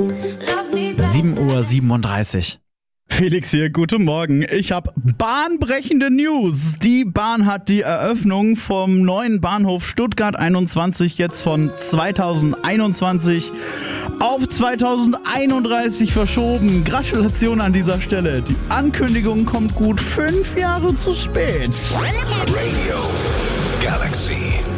7:37 Uhr. Felix hier, guten Morgen. Ich habe bahnbrechende News. Die Bahn hat die Eröffnung vom neuen Bahnhof Stuttgart 21 jetzt von 2021 auf 2031 verschoben. Gratulation an dieser Stelle. Die Ankündigung kommt gut 5 Jahre zu spät. Radio Galaxy.